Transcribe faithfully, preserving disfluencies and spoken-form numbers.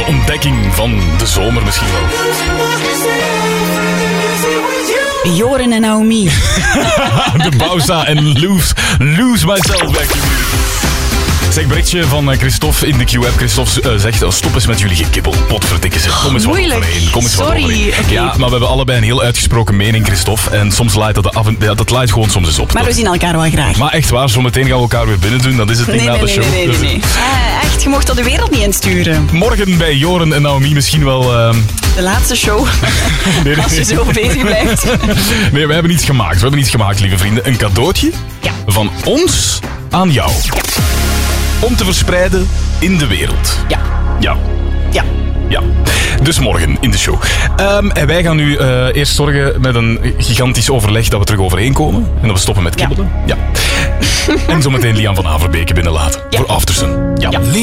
de ontdekking van de zomer misschien wel. Joren en Naomi. De Bauza en Lose, lose Myself Back to You. Zeg, berichtje van Christophe in de Q-app. Christophe uh, zegt, oh, stop eens met jullie gekibbel. Potverdikke zeg. Kom eens wat Moeilijk. overheen. Kom eens Sorry. Wat overheen. Okay. Ja, maar we hebben allebei een heel uitgesproken mening, Christophe. En soms laait dat, af en, ja, dat laait gewoon soms eens op. Maar we zien elkaar wel graag. Maar echt waar, zometeen gaan we elkaar weer binnen doen. Dat is het ding Nee, na nee, de nee, show. nee, nee, nee. Uh, echt, je mocht dat de wereld niet insturen. Morgen bij Joren en Naomi misschien wel... Uh... De laatste show. Nee, nee. Als je zo bezig blijft. Nee, we hebben iets gemaakt. We hebben iets gemaakt, lieve vrienden. Een cadeautje ja. van ons aan jou. Ja. Om te verspreiden in de wereld. Ja. Ja. Ja. Ja. Dus morgen in de show. Um, en wij gaan nu uh, eerst zorgen met een gigantisch overleg dat we terug overeenkomen. En dat we stoppen met kibbelen. Ja. ja. En zometeen Lian van Averbeek binnenlaten. Ja. Voor Aftersun. Ja. ja.